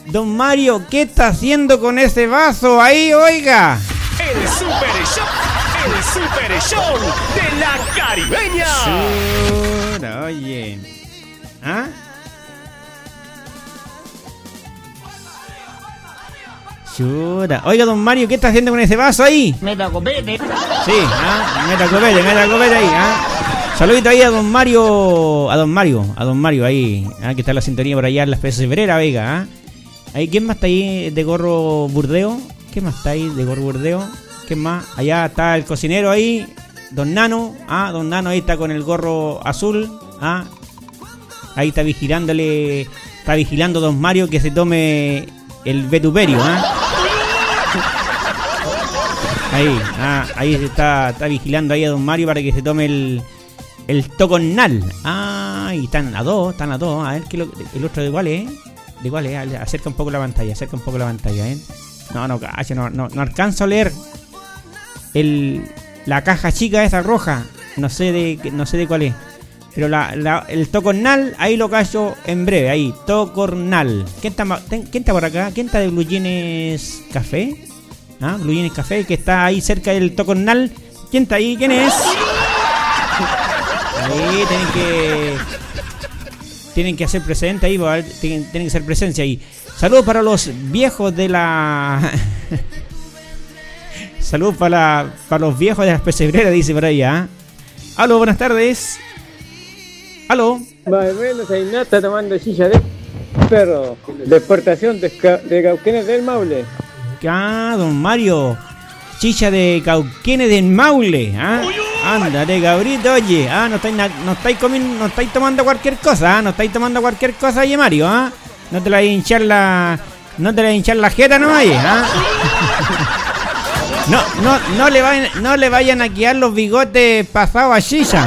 Don Mario, ¿qué está haciendo con ese vaso ahí, oiga? El super show de la Caribeña. Chura, oye. ¿Ah? Chura. Oiga, don Mario, ¿qué está haciendo con ese vaso ahí? Metacopete. Sí, metacopete ahí, Saludito ahí a don Mario, ahí, que está la sintonía por allá en las Pesebreras, Vega, Ahí, ¿quién más está ahí de gorro burdeo? ¿Quién más está ahí de gorro burdeo? ¿Quién más? Allá está el cocinero ahí, don Nano, don Nano ahí está con el gorro azul, ahí está vigilando don Mario que se tome el vetuperio, Ahí está vigilando ahí a don Mario para que se tome el toconnal. Y están a dos. A ver, que el otro de cuál es. Acerca un poco la pantalla, No alcanzo a leer la caja chica esa roja. No sé de cuál es. Pero el toconnal, ahí lo callo en breve, ahí, toconnal. ¿Quién está por acá? ¿Quién está de Blue Jeans Café? Blue Jeans Café, que está ahí cerca del toconnal. ¿Quién está ahí? ¿Quién es? Ahí tienen que hacer presente ahí, tienen que hacer presencia ahí. Saludos para los viejos de la... Saludos para los viejos de las pesebreras, dice por ahí, Aló, buenas tardes. Aló. Bueno, Zaina está tomando chicha de perro de exportación de Cauquenes del Maule. Don Mario. Chicha de Cauquenes del Maule, Ándale, cabrito, oye, no estáis comiendo, no estáis tomando cualquier cosa, oye, Mario, No te la voy a hinchar la jeta, no hay, No le vayan a quedar los bigotes pasados a chicha,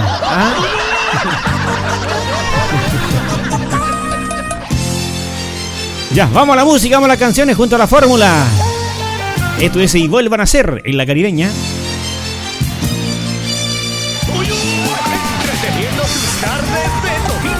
Ya, vamos a la música, vamos a las canciones junto a la fórmula. Esto es Y Vuelvan a Ser en la Caribeña. Entreteniendo tus tardes de domingo.